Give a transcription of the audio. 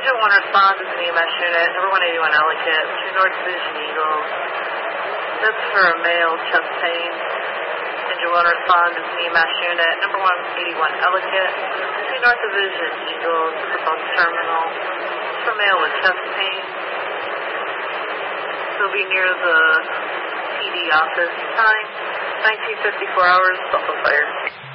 Engine 1 respond to the EMS unit, number 181 Ellicott, 2 North Division Eagles. That's for a male chest pain. Engine 1 respond to the EMS unit, number 181 Ellicott, 2 North Division Eagles, the bus terminal. It's for male with chest pain. They'll be near the PD office. Time, 1954 hours, Buffalo Fire.